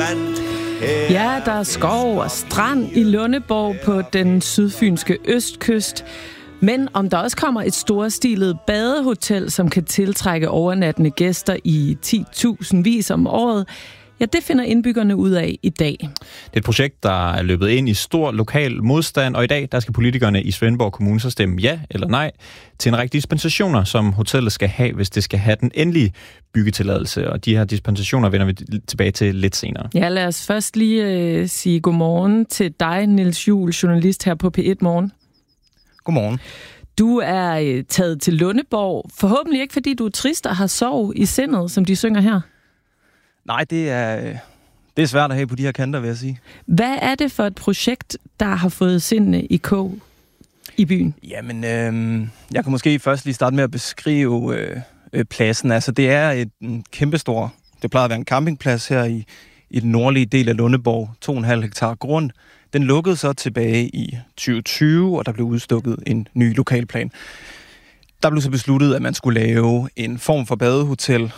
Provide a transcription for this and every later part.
strand. Ja, der er skov og strand i Lundeborg på den sydfynske østkyst. Men om der også kommer et storstilet badehotel, som kan tiltrække overnattende gæster i 10.000 vis om året, ja, det finder indbyggerne ud af i dag. Det er et projekt, der er løbet ind i stor lokal modstand, og i dag der skal politikerne i Svendborg Kommune så stemme ja eller nej til en række dispensationer, som hotellet skal have, hvis det skal have den endelige byggetilladelse. Og de her dispensationer vender vi tilbage til lidt senere. Ja, lad os først lige sige godmorgen til dig, Niels Juhl, journalist her på P1 Morgen. Godmorgen. Du er taget til Lundeborg, forhåbentlig ikke fordi du er trist og har sorg i sindet, som de synger her. Nej, det er svært at have på de her kanter, vil jeg sige. Hvad er det for et projekt, der har fået sindene i kog i byen? Jamen, jeg kan måske først lige starte med at beskrive pladsen. Altså, det er en kæmpestor, det plejer at være en campingplads her i den nordlige del af Lundeborg, 2,5 hektar grund. Den lukkede så tilbage i 2020, og der blev udstukket en ny lokalplan. Der blev så besluttet, at man skulle lave en form for badehotel,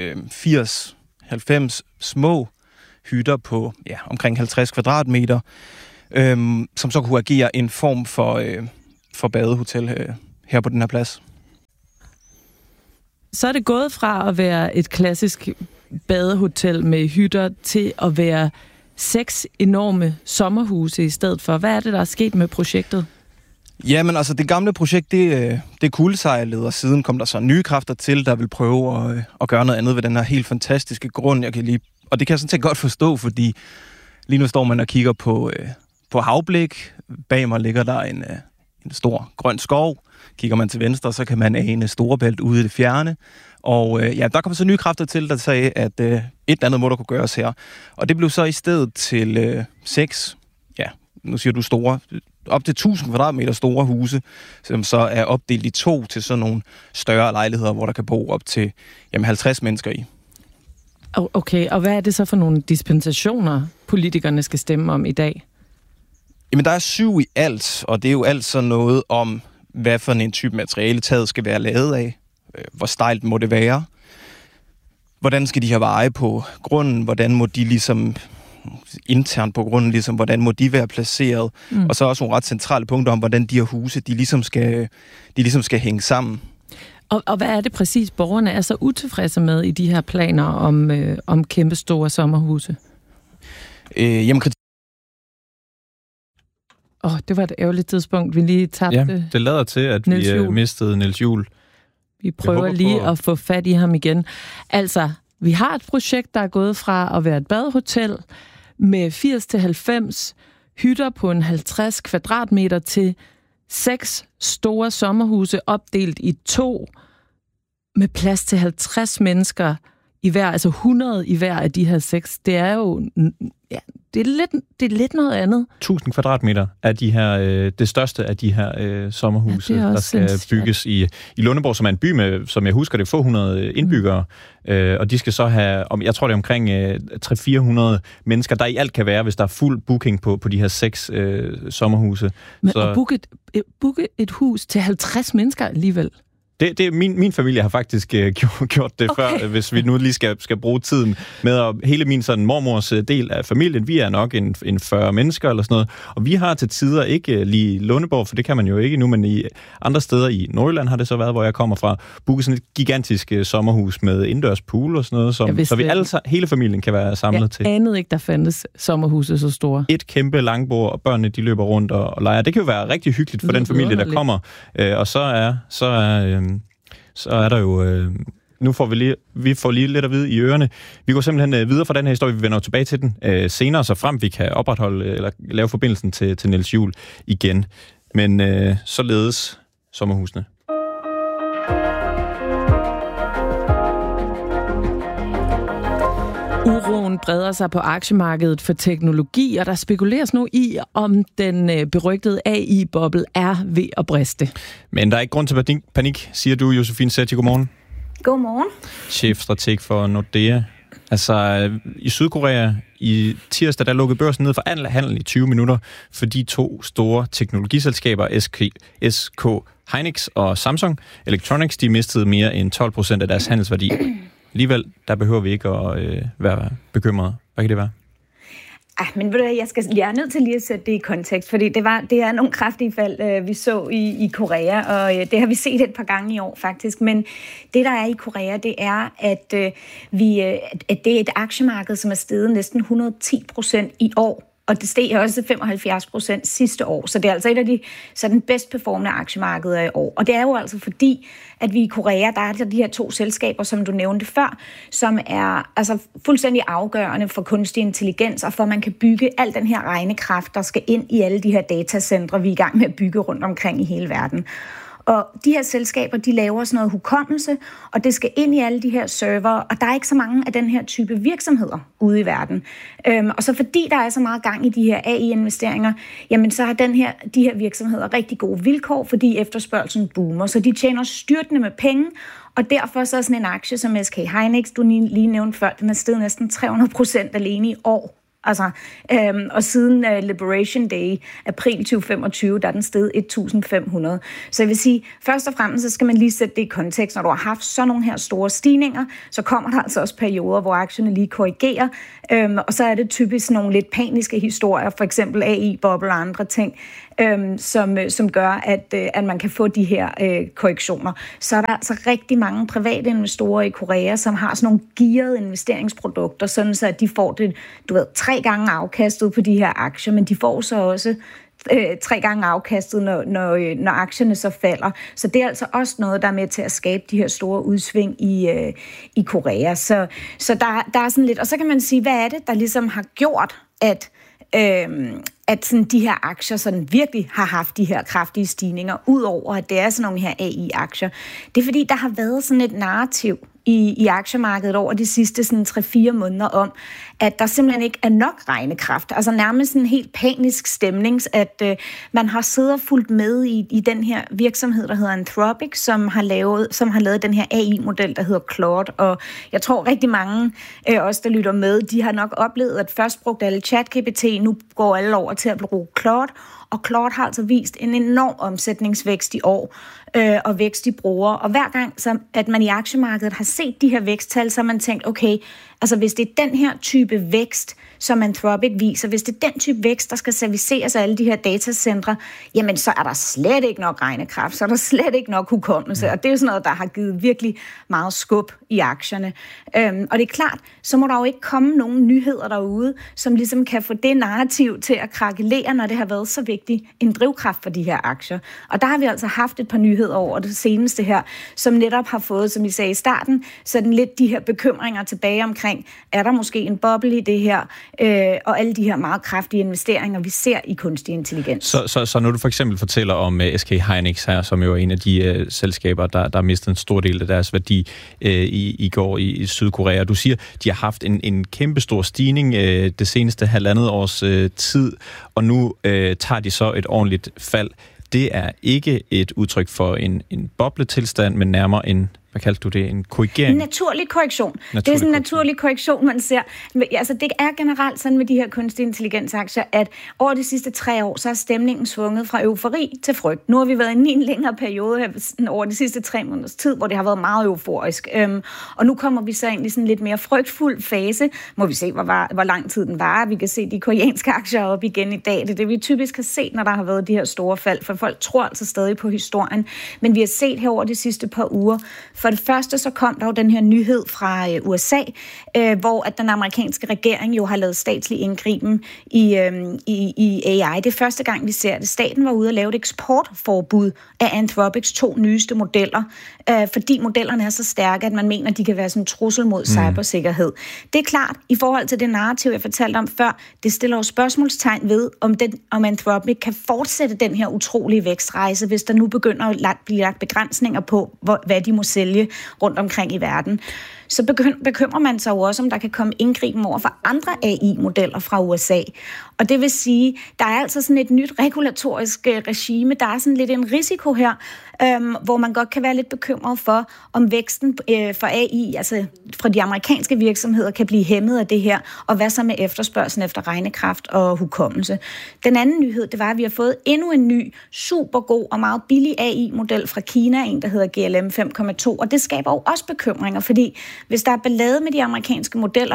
90 små hytter på omkring 50 kvadratmeter, som så kunne agere en form for badehotel her på den her plads. Så er det gået fra at være et klassisk badehotel med hytter til at være 6 enorme sommerhuse i stedet for. Hvad er det, der er sket med projektet? Jamen, altså det gamle projekt, det kuldsejlede, og siden kom der så nye kræfter til, der vil prøve at gøre noget andet ved den her helt fantastiske grund. Og det kan jeg sådan set godt forstå, fordi lige nu står man og kigger på havblik. Bag mig ligger der en stor grøn skov. Kigger man til venstre, så kan man ane Storebælt ude i det fjerne. Og der kom så nye kræfter til, der sagde, at et eller andet må der kunne gøres her. Og det blev så i stedet til 6, nu siger du store, op til 1000 kvadratmeter store huse, som så er opdelt i 2 til sådan nogle større lejligheder, hvor der kan bo op til 50 mennesker i. Okay, og hvad er det så for nogle dispensationer, politikerne skal stemme om i dag? Jamen, der er 7 i alt, og det er jo alt sådan noget om, hvad for en type materiale taget skal være lavet af. Hvor stejlt må det være? Hvordan skal de have veje på grunden? Hvordan må de ligesom internt på grunden, ligesom, hvordan må de være placeret? Og så også nogle ret centrale punkter om, hvordan de her huse, de ligesom skal hænge sammen. Og hvad er det præcis, borgerne er så utilfredse med i de her planer om kæmpestore sommerhuse? Det var et ærgerligt tidspunkt, vi lige tabte. Ja, det lader til, at vi mistede Niels Juhl. Vi prøver lige at få fat i ham igen. Altså, vi har et projekt, der er gået fra at være et badehotel med 80-90 hytter på en 50 kvadratmeter til 6 store sommerhuse opdelt i 2 med plads til 50 mennesker i hver, altså 100 i hver af de her 6. Det er jo det er lidt noget andet. 1000 kvadratmeter er de her, det største af de her sommerhuse, der skal bygges i Lundeborg, som er en by med, som jeg husker det, få 100 indbyggere. Og de skal så have, jeg tror det er omkring 300-400 mennesker, der i alt kan være, hvis der er fuld booking på de her 6 sommerhuse. Men at booke et hus til 50 mennesker alligevel? Det min familie har faktisk gjort det før, hvis vi nu lige skal bruge tiden med, og hele min sådan mormors del af familien, vi er nok en 40 mennesker eller sådan noget, og vi har til tider ikke lige Lundeborg, for det kan man jo ikke nu, men i andre steder i Nordjylland har det så været, hvor jeg kommer fra, booket sådan et gigantisk sommerhus med indendørs pool og sådan noget, så vi alle, hele familien kan være samlet til. Jeg anede ikke, der fandtes sommerhuse så store. Et kæmpe langbord, og børnene de løber rundt og leger. Det kan jo være rigtig hyggeligt for den familie, der kommer, og så er der jo... Nu får vi får lige lidt at vide i ørerne. Vi går simpelthen videre fra den her historie. Vi vender tilbage til den senere, så frem vi kan opretholde eller lave forbindelsen til Niels Juhl igen. Men således sommerhusene. Uroen breder sig på aktiemarkedet for teknologi, og der spekuleres nu i, om den berygtede AI-boble er ved at briste. Men der er ikke grund til panik, siger du, Josefine Sethi. Godmorgen. Godmorgen. Chefstrateg for Nordea. Altså, i Sydkorea i tirsdag, der lukkede børsen ned for al handel i 20 minutter, fordi 2 store teknologiselskaber, SK Hynix og Samsung Electronics, de mistede mere end 12% af deres handelsværdi. Alligevel, der behøver vi ikke at være bekymrede. Hvad kan det være? Men ved du, jeg er nødt til lige at sætte det i kontekst, fordi det er nogle kraftige fald, vi så i Korea, og det har vi set et par gange i år faktisk. Men det, der er i Korea, det er, at det er et aktiemarked, som er steget næsten 110% i år. Og det steg også 75% sidste år. Så det er altså et af de sådan bedst performende aktiemarkeder i år. Og det er jo altså fordi, at vi i Korea, der er de her 2 selskaber, som du nævnte før, som er altså fuldstændig afgørende for kunstig intelligens, og for at man kan bygge al den her regnekraft, der skal ind i alle de her datacentre, vi er i gang med at bygge rundt omkring i hele verden. Og de her selskaber, de laver sådan noget hukommelse, og det skal ind i alle de her servere, og der er ikke så mange af den her type virksomheder ude i verden. Og så fordi der er så meget gang i de her AI-investeringer, jamen så har de her virksomheder rigtig gode vilkår, fordi efterspørgselen boomer, så de tjener styrtende med penge, og derfor så er sådan en aktie som SK Hynix, du lige nævnte før, den er steget næsten 300% alene i år. Altså, og siden Liberation Day, april 2025, der er den steget 1.500. Så jeg vil sige, først og fremmest, så skal man lige sætte det i kontekst. Når du har haft sådan nogle her store stigninger, så kommer der altså også perioder, hvor aktierne lige korrigerer. Og så er det typisk nogle lidt paniske historier, for eksempel AI-boble og andre ting, som gør, at man kan få de her korrektioner. Så er der altså rigtig mange private investorer i Korea, som har sådan nogle gearede investeringsprodukter, sådan så at de får det, 3 gange afkastet på de her aktier, men de får så også 3 gange afkastet, når aktierne så falder. Så det er altså også noget, der er med til at skabe de her store udsving i Korea. Så der er sådan lidt, og så kan man sige, hvad er det, der ligesom har gjort, at sådan de her aktier sådan virkelig har haft de her kraftige stigninger, udover at det er sådan nogle her AI-aktier. Det er fordi, der har været sådan et narrativ i aktiemarkedet over de sidste sådan 3-4 måneder om, at der simpelthen ikke er nok regnekraft. Altså nærmest en helt panisk stemning, at man har siddet og fulgt med i den her virksomhed, der hedder Anthropic, som har lavet den her AI-model, der hedder Claude. Og jeg tror rigtig mange os, der lytter med, de har nok oplevet, at først brugte alle ChatGPT, nu går alle over til at bruge Claude. Og Claude har altså vist en enorm omsætningsvækst i år, og vækst i brugere. Og hver gang, at man i aktiemarkedet har set de her væksttal, så har man tænkt, okay, altså hvis det er den her type vækst, som Anthropic viser, hvis det er den type vækst, der skal serviceres af alle de her datacentre, jamen så er der slet ikke nok regnekraft, så er der slet ikke nok hukommelse, og det er jo sådan noget, der har givet virkelig meget skub i aktierne. Og det er klart, så må der jo ikke komme nogen nyheder derude, som ligesom kan få det narrativ til at krakelere, når det har været så vigtigt en drivkraft for de her aktier. Og der har vi altså haft et par nyheder over det seneste her, som netop har fået, som I sagde i starten, sådan lidt de her bekymringer tilbage omkring, er der måske en boble i det her, og alle de her meget kraftige investeringer, vi ser i kunstig intelligens. Så når du for eksempel fortæller om SK Hynix her, som jo er en af de selskaber, der mistede en stor del af deres værdi i går i Sydkorea. Du siger, de har haft en kæmpestor stigning det seneste 1,5 års tid, og nu tager de så et ordentligt fald. Det er ikke et udtryk for en bobletilstand, men nærmere en, hvad kaldte du det, en korrigering? En naturlig korrektion. Det er sådan en naturlig korrektion, man ser. Altså, det er generelt sådan med de her kunstig intelligensaktier, at over de sidste 3 år, så er stemningen svunget fra eufori til frygt. Nu har vi været inde i en længere periode her, over de sidste 3 måneders tid, hvor det har været meget euforisk. Og nu kommer vi så ind i sådan en lidt mere frygtfuld fase. Må vi se, hvor lang tid den varer. Vi kan se de koreanske aktier op igen i dag. Det er det, vi typisk har set, når der har været de her store fald, for folk tror altså stadig på historien. Men vi har set her over de sidste par uger. For det første så kom der jo den her nyhed fra USA, hvor at den amerikanske regering jo har lavet statslig indgriben i AI. Det er første gang, vi ser det. Staten var ude at lave et eksportforbud af Anthropics 2 nyeste modeller, fordi modellerne er så stærke, at man mener, at de kan være sådan en trussel mod cybersikkerhed. Det er klart, i forhold til det narrativ, jeg fortalte om før, det stiller jo spørgsmålstegn ved, om Anthropic kan fortsætte den her utrolige vækstrejse, hvis der nu begynder at blive lagt begrænsninger på, hvad de må sælge rundt omkring i verden. Så bekymrer man sig jo også, om der kan komme indgriben over for andre AI-modeller fra USA. Og det vil sige, der er altså sådan et nyt regulatorisk regime. Der er sådan lidt en risiko her, hvor man godt kan være lidt bekymret for, om væksten for AI, altså fra de amerikanske virksomheder, kan blive hæmmet af det her, og hvad så med efterspørgslen efter regnekraft og hukommelse. Den anden nyhed, det var, at vi har fået endnu en ny, super god og meget billig AI-model fra Kina, en der hedder GLM 5,2, og det skaber jo også bekymringer, fordi hvis der er ballade med de amerikanske modeller,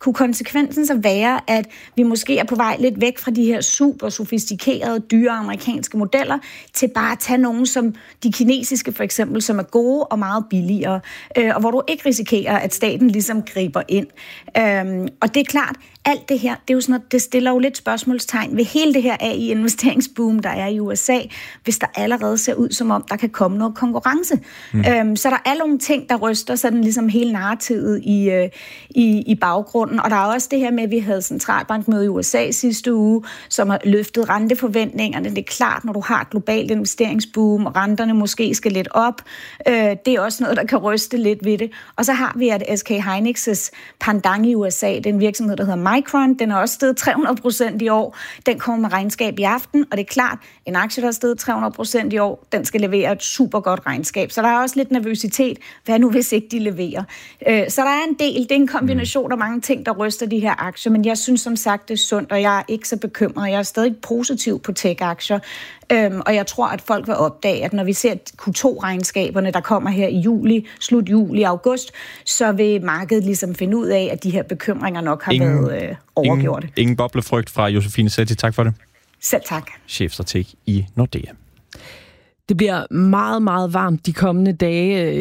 kunne konsekvensen så være, at vi måske er på vej lidt væk fra de her super sofistikerede, dyre amerikanske modeller, til bare at tage nogle som de kinesiske for eksempel, som er gode og meget billigere, og hvor du ikke risikerer, at staten ligesom griber ind. Og det er klart, alt det her, det er jo sådan noget, det stiller jo lidt spørgsmålstegn ved hele det her AI-investeringsboom, der er i USA, hvis der allerede ser ud som om, der kan komme noget konkurrence. Så der er nogle ting, der ryster sådan ligesom hele narrativet i baggrunden. Og der er også det her med, at vi havde centralbankmøde i USA sidste uge, som har løftet renteforventningerne. Det er klart, når du har et globalt investeringsboom, og renterne måske skal lidt op. Det er også noget, der kan ryste lidt ved det. Og så har vi, at SK Hynix's pendant i USA, den virksomhed, der hedder Micron, den er også steget 300% i år. Den kommer med regnskab i aften, og det er klart, en aktie, der er steget 300% i år, den skal levere et super godt regnskab. Så der er også lidt nervøsitet. Hvad nu, hvis ikke de leverer? Så der er en del, det er en kombination af mange ting, der ryster de her aktier, men jeg synes som sagt, det er sundt, og jeg er ikke så bekymret. Jeg er stadig positiv på tech-aktier, og jeg tror, at folk vil opdage, at når vi ser Q2-regnskaberne, der kommer her i juli, slut juli, august, så vil markedet ligesom finde ud af, at de her bekymringer nok har været overgjort. Ingen boblefrygt fra Josefine Sethi. Tak for det. Selv tak. Chefstrateg i Nordea. Det bliver meget, meget varmt de kommende dage.